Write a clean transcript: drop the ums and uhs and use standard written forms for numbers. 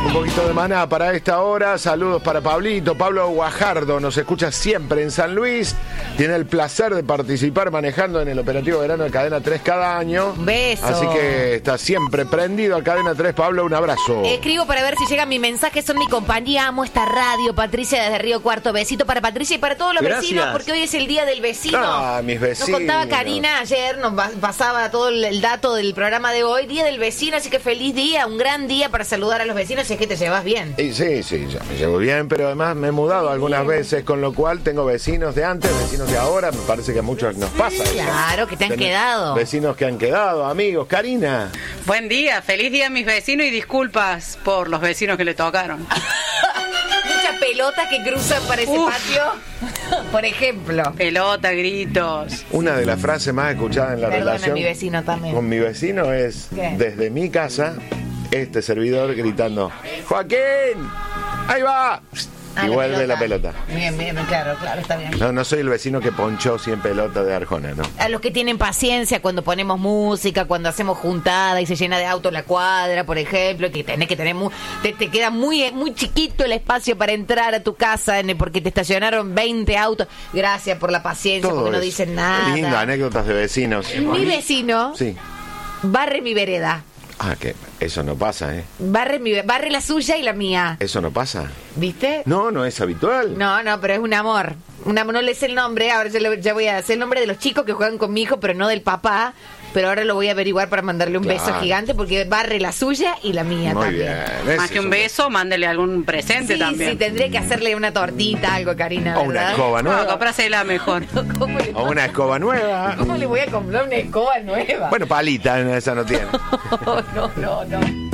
Un poquito de maná para esta hora. Saludos para Pablito. Pablo Guajardo nos escucha siempre en San Luis. Tiene el placer de participar manejando en el operativo verano de Cadena 3 cada año. Un beso. Así que está siempre prendido a Cadena 3. Pablo, un abrazo. Escribo para ver si llega mi mensaje. Son mi compañía. Amo esta radio. Patricia desde Río Cuarto. Besito para Patricia y para todos los vecinos, porque hoy es el día del vecino. Ah, mis vecinos. Nos contaba Karina ayer, nos pasaba todo el dato del programa de hoy. Día del vecino, así que feliz día. Un gran día para saludar a los vecinos si es que te llevas bien. Sí, ya me llevo bien, pero además me he mudado algunas veces, con lo cual tengo vecinos de antes, vecinos de ahora. Me parece que a muchos nos pasa eso. Claro, que te han quedado. Vecinos que han quedado, amigos. Karina. Buen día, feliz día a mis vecinos y disculpas por los vecinos que le tocaron. Muchas pelotas que cruzan para ese patio, por ejemplo. Pelota, gritos. Una de las frases más escuchadas en la relación mi vecino también. con mi vecino es, ¿qué? Desde mi casa, este servidor gritando, ¡Joaquín! ¡Ahí va! Y vuelve la pelota. Bien, claro, está bien. No soy el vecino que ponchó 100 pelotas de Arjona, ¿no? A los que tienen paciencia cuando ponemos música, cuando hacemos juntada y se llena de autos la cuadra, por ejemplo, que tenés que tener te queda muy chiquito el espacio para entrar a tu casa porque te estacionaron 20 autos. Gracias por la paciencia, Todo porque no eso. dicen nada. Qué lindo, anécdotas de vecinos. Mi vecino Sí. barre mi vereda. Ah, que eso no pasa, ¿eh? Barre la suya y la mía. ¿Eso no pasa? ¿Viste? No es habitual. No, pero es un amor. No le sé el nombre, ahora ya voy a hacer el nombre de los chicos que juegan con mi hijo, pero no del papá. Pero ahora lo voy a averiguar para mandarle un beso gigante porque barre la suya y la mía Muy también. bien. Más que un beso, mándele algún presente también. Sí, tendría que hacerle una tortita, algo, Karina, O una ¿verdad? escoba No, nueva. comprásela mejor. O una escoba nueva. ¿Cómo le voy a comprar una escoba nueva? Bueno, palita, esa no tiene. No.